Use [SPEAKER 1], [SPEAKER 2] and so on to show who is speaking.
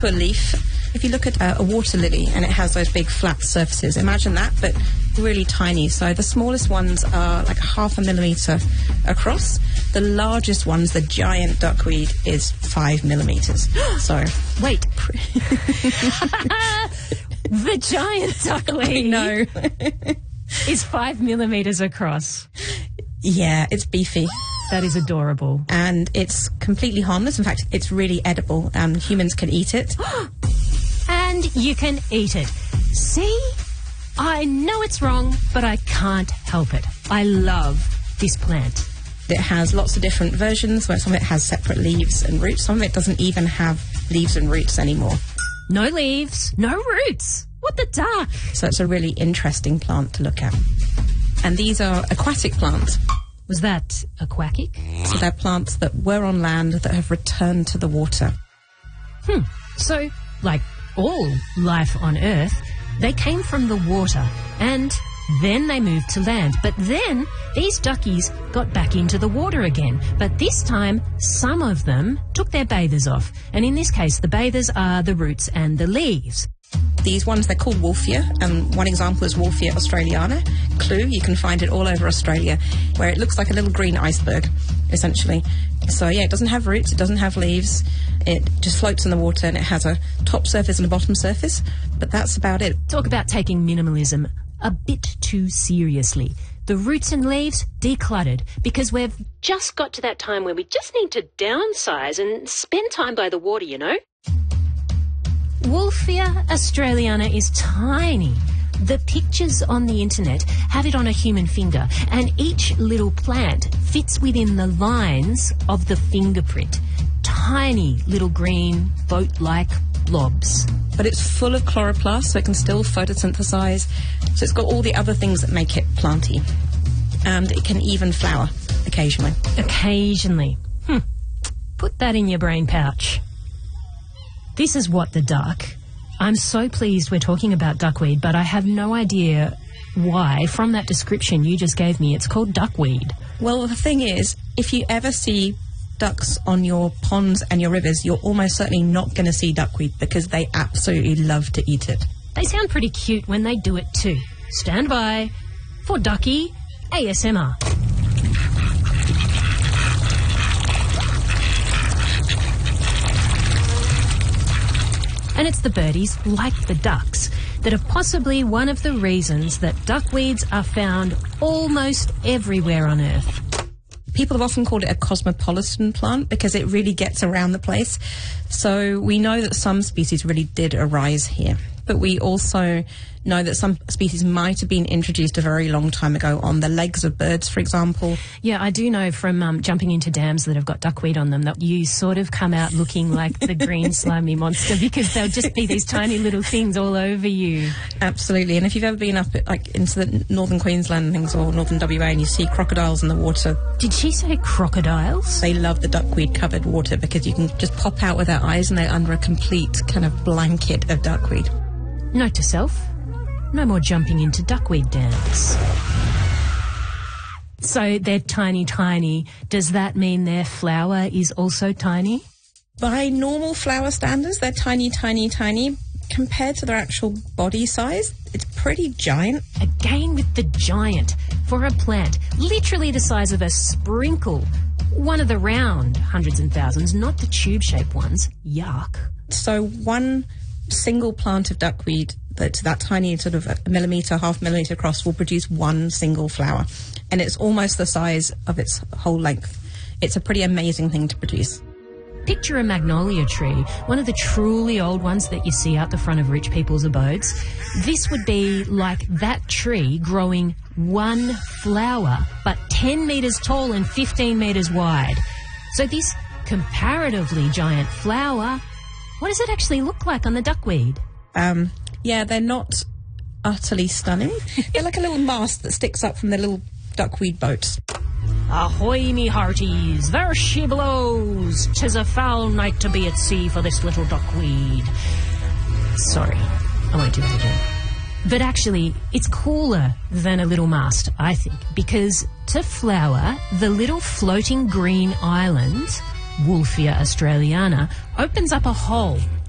[SPEAKER 1] A leaf. If you look at a water lily and it has those big flat surfaces, imagine that, but really tiny. So the smallest ones are like 0.5 millimetre across. The largest ones, the giant duckweed, is 5 millimetres. So
[SPEAKER 2] wait. The giant duckweed
[SPEAKER 1] no.
[SPEAKER 2] is 5 millimetres across.
[SPEAKER 1] Yeah, it's beefy.
[SPEAKER 2] That is adorable.
[SPEAKER 1] And it's completely harmless. In fact, it's really edible and humans can eat it.
[SPEAKER 2] And you can eat it. See? I know it's wrong, but I can't help it. I love this plant.
[SPEAKER 1] It has lots of different versions where some of it has separate leaves and roots. Some of it doesn't even have leaves and roots anymore.
[SPEAKER 2] No leaves, no roots. What the duck?
[SPEAKER 1] So it's a really interesting plant to look at. And these are aquatic plants.
[SPEAKER 2] Was that aquatic?
[SPEAKER 1] So they're plants that were on land that have returned to the water.
[SPEAKER 2] So, like all life on Earth, they came from the water and then they moved to land. But then these duckies got back into the water again. But this time, some of them took their bathers off. And in this case, the bathers are the roots and the leaves.
[SPEAKER 1] These ones, they're called Wolffia, and one example is Wolffia australiana. Clue, you can find it all over Australia, where it looks like a little green iceberg, essentially. So, yeah, it doesn't have roots, it doesn't have leaves, it just floats in the water, and it has a top surface and a bottom surface, but that's about it.
[SPEAKER 2] Talk about taking minimalism a bit too seriously. The roots and leaves, decluttered, because we've just got to that time where we just need to downsize and spend time by the water, you know? Wolffia australiana is tiny. The pictures on the internet have it on a human finger, and each little plant fits within the lines of the fingerprint. Tiny little green boat-like blobs.
[SPEAKER 1] But it's full of chloroplasts, so it can still photosynthesize. So it's got all the other things that make it planty. And it can even flower occasionally.
[SPEAKER 2] Occasionally. Put that in your brain pouch. This is What the Duck. I'm so pleased we're talking about duckweed, but I have no idea why, from that description you just gave me, it's called duckweed.
[SPEAKER 1] Well, the thing is, if you ever see ducks on your ponds and your rivers, you're almost certainly not going to see duckweed because they absolutely love to eat it.
[SPEAKER 2] They sound pretty cute when they do it too. Stand by for Ducky ASMR. And it's the birdies, like the ducks, that are possibly one of the reasons that duckweeds are found almost everywhere on Earth.
[SPEAKER 1] People have often called it a cosmopolitan plant because it really gets around the place. So we know that some species really did arise here. But we also know that some species might have been introduced a very long time ago on the legs of birds, for example.
[SPEAKER 2] Yeah, I do know from jumping into dams that have got duckweed on them that you sort of come out looking like the green slimy monster because there'll just be these tiny little things all over you.
[SPEAKER 1] Absolutely. And if you've ever been up into the northern Queensland and things, or northern WA, and you see crocodiles in the water.
[SPEAKER 2] Did she say crocodiles?
[SPEAKER 1] They love the duckweed-covered water because you can just pop out with their eyes and they're under a complete kind of blanket of duckweed.
[SPEAKER 2] Note to self, no more jumping into duckweed dams. So they're tiny, tiny. Does that mean their flower is also tiny?
[SPEAKER 1] By normal flower standards, they're tiny, tiny, tiny. Compared to their actual body size, it's pretty giant.
[SPEAKER 2] Again with the giant. For a plant, literally the size of a sprinkle. One of the round hundreds and thousands, not the tube-shaped ones. Yuck.
[SPEAKER 1] So one single plant of duckweed that's that tiny, sort of a millimetre, 0.5 millimetre across, will produce one single flower. And it's almost the size of its whole length. It's a pretty amazing thing to produce.
[SPEAKER 2] Picture a magnolia tree, one of the truly old ones that you see out the front of rich people's abodes. This would be like that tree growing one flower, but 10 metres tall and 15 metres wide. So this comparatively giant flower, what does it actually look like on the duckweed?
[SPEAKER 1] Yeah, they're not utterly stunning. They're like a little mast that sticks up from the little duckweed boats.
[SPEAKER 2] Ahoy, me hearties, there she blows. 'Tis a foul night to be at sea for this little duckweed. Sorry, I won't do that again. But actually, it's cooler than a little mast, I think, because to flower, the little floating green island, Wolffia australiana, opens up a hole